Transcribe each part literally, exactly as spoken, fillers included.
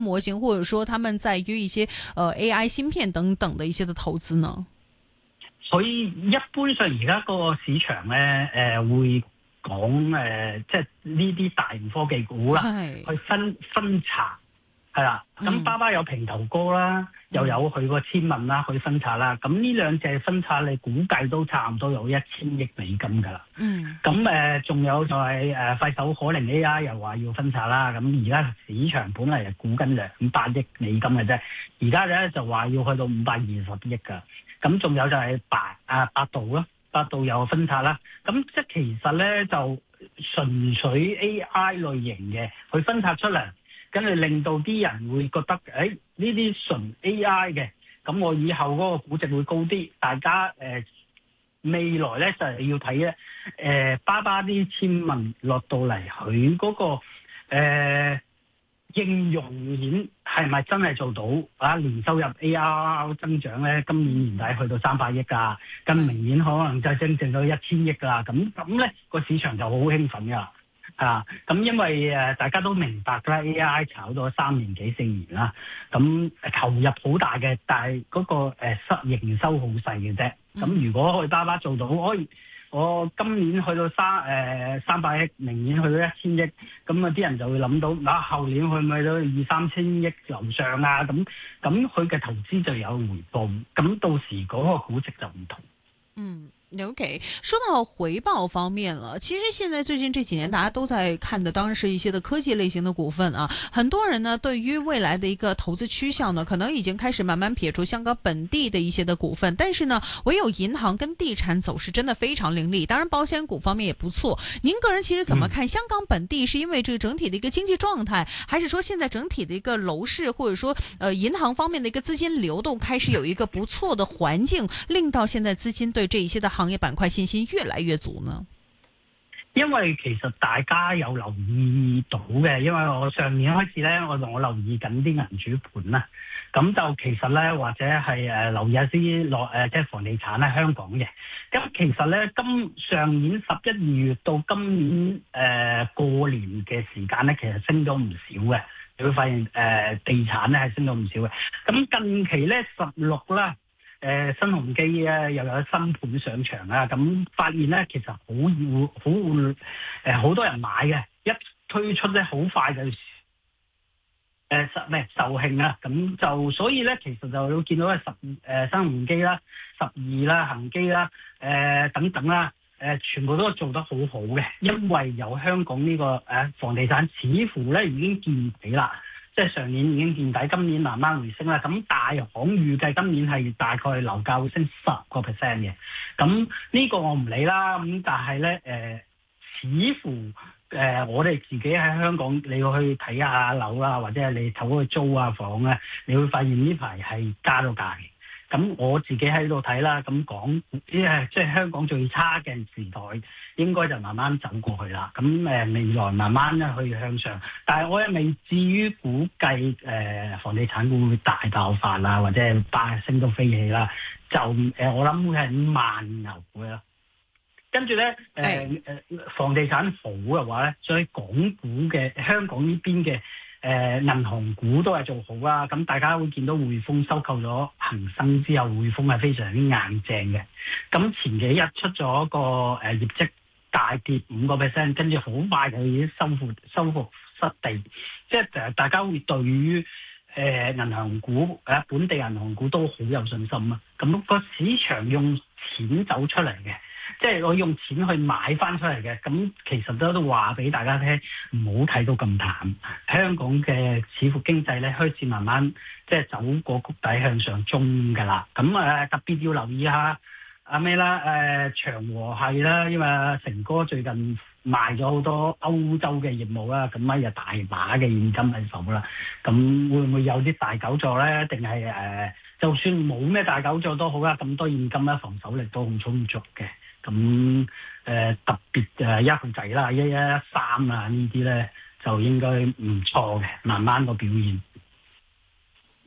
模型，或者說他們在於一些呃 A I 芯片等等的一些的投資呢？ 所以一般上而家個市場咧，誒、呃、會講誒、呃，即係呢啲大型科技股啦，去分分拆。係啦，咁巴巴有平頭哥啦，嗯、又有佢個千問啦，去分拆啦。咁呢兩隻分拆，你估計都差唔多有一千億美金㗎啦。嗯。咁誒，仲、呃、有就係誒快手可靈 A I 又話要分拆啦。咁而家市場本嚟係估緊兩百億美金嘅啫，而家咧就話要去到五百二十億㗎。咁仲有就係百啊百度啦，百度又分拆啦。咁即係其實咧就純粹 A I 類型嘅，佢分拆出嚟。跟住令到啲人會覺得，誒呢啲純 A I 嘅，咁我以後嗰個估值會高啲。大家誒、呃、未來咧就係、是、要睇咧，誒、呃、巴巴啲簽文落到嚟，佢嗰、那個誒、呃、應用面係咪真係做到啊？年收入 A R R 增長咧，今年年底去到三百億㗎，咁明年可能就增正到一千億㗎。咁咁咧個市場就好興奮㗎。啊，咁因為誒大家都明白啦 A I 炒咗三年幾四年啦，咁投入好大嘅，但係嗰個誒收營收好細嘅啫。咁如果去巴巴做到，可以我今年去到三誒三百億，明年去到一千億，咁啊啲人就會諗到，嗱、啊、後年去唔去到二三千億樓上啊？咁咁佢嘅投資就有回報，咁到時嗰個估值就唔同。 嗯。OK，說到回報方面了，其實現在最近這幾年大家都在看的，當然是一些的科技類型的股份啊。很多人呢，對於未來的一個投資趨向呢，可能已經開始慢慢撇除香港本地的一些的股份，但是呢，唯有銀行跟地產走勢真的非常凌厲。當然，保險股方面也不錯。您個人其實怎麼看香港本地？是因為這個整體的一個經濟狀態，還是說現在整體的一個樓市，或者說呃銀行方面的一個資金流動開始有一個不錯的環境，令到現在資金對這一些的行業板塊信心越來越足呢？ 因為其實大家有留意到嘅，因為我上年開始咧，我同我留意緊啲銀主盤啦，咁就其實咧或者係誒留意一啲落誒即係房地產咧香港嘅，咁其實咧今上年十一二月到今年誒、呃、過年嘅時間咧，其實升咗唔少嘅，你會發現誒、呃、地產咧係升咗唔少嘅，咁近期咧十六啦。誒、呃、新鴻基啊，又有新盤上場啊，咁發現咧其實好易好誒好多人買嘅，一推出咧好快就誒實咩售罄啊，咁就所以咧其實就會見到係十誒、呃、新鴻基啦、十二啦、恒基啦、誒、呃、等等啦，誒、呃、全部都做得好好嘅，因為有香港呢、這個誒、呃、房地產似乎咧已經見底啦。即係上年已經見底，今年慢慢回升啦。咁大行預計今年係大概樓價會升十個 percent 嘅。咁呢個我唔理啦。咁但係咧，誒、呃，似乎誒、呃、我哋自己喺香港，你要去睇下樓啦，或者係你投去租啊房咧，你會發現呢排係加咗價嘅。咁我自己喺度睇啦，咁講即係即係香港最差嘅時代，應該就慢慢走過去啦。咁誒未來慢慢咧去向上，但係我又未至於估計誒房地產股會大爆發啦，或者係大升到飛起啦。就誒我諗會係慢牛嘅啦。跟住咧誒誒房地產好嘅話咧，所以港股嘅香港呢邊嘅。誒、呃、銀行股都係做好啦，咁大家會見到匯豐收購咗恒生之後，匯豐係非常之硬淨嘅。咁前幾日出咗個誒、呃、業績大跌五個 percent，跟住好快就已經收復收復失地，即係誒大家會對於誒、呃、銀行股誒、呃、本地銀行股都好有信心啊。咁個市場用錢走出嚟嘅。即係我用錢去買翻出嚟嘅，咁其實都都話俾大家聽，唔好睇到咁淡。香港嘅似乎經濟咧開始慢慢即係走過谷底向上中㗎啦。咁誒、呃、特別要留意下阿咩啦，誒、呃、長和係啦，因為成哥最近賣咗好多歐洲嘅業務啦，咁啊又大把嘅現金喺手啦。咁會唔會有啲大搞作咧？定係誒就算冇咩大搞作都好啦，咁多現金咧，防守力都好充足嘅。咁誒、呃、特別誒一號仔啦，一一一三啊呢啲咧就應該唔錯嘅，慢慢個表現。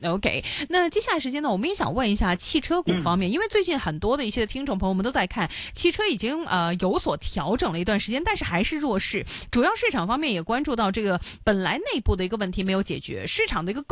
OK， 那接下來時間呢，我們也想問一下汽車股方面，嗯、因為最近很多的一些聽眾朋友們都在看汽車已經呃有所調整了一段時間，但是還是弱勢。主要市場方面也關注到這個本來內部的一個問題沒有解決，市場的一個